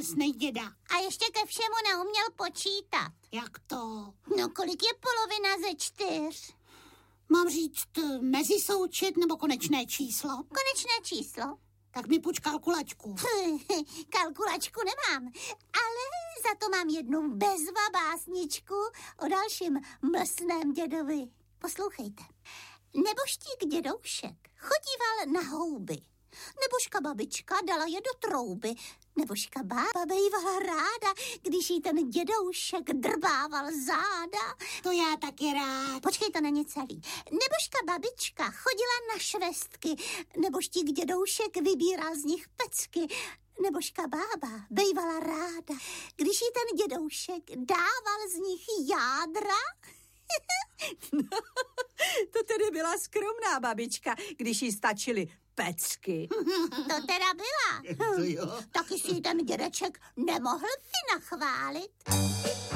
drsnej děda. A ještě ke všemu neuměl počítat. Jak to? No, kolik je polovina ze 4? Mám říct mezisoučet nebo konečné číslo? Konečné číslo. Tak mi půjč kalkulačku. Kalkulačku nemám, ale za to mám jednu bezva básničku o dalším mlsném dědovi. Poslouchejte. Nebožtík dědoušek chodíval na houby. Nebožka babička dala je do trouby. Nebožka bába bývala ráda, když jí ten dědoušek drbával záda. To já taky rád. Počkej, to není celý. Nebožka babička chodila na švestky. Nebožtík dědoušek vybíral z nich pecky. Nebožka bába bývala ráda, když jí ten dědoušek dával z nich jádra. No, to tedy byla skromná babička, když jí stačily pecky. To teda byla. To jo. Taky si ten dědeček nemohl vynachválit.